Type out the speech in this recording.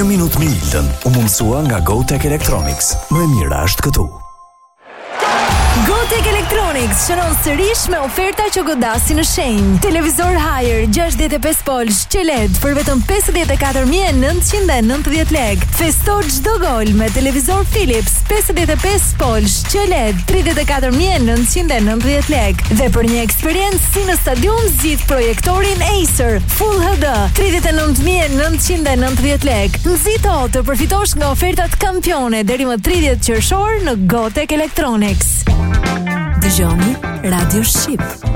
Një minutë me Ilden u mundsua nga GoTech Electronics. Më e mira është këtu. GoTech Electronics shënon sërish me oferta që godasin në shenjë. Televizor Haier 65 polsh QLED për vetëm 54.990 lek. Festo çdo gol me televizor Philips 55 polsh QLED 34.990 lek. Dhe për një eksperiencë si në stadium zgjidh projektorin Acer Full HD 39.990 lek. Nxito të përfitosh nga ofertat kampione deri më 30 qershor në GoTech Electronics. Dëgjoni Radio Shqip.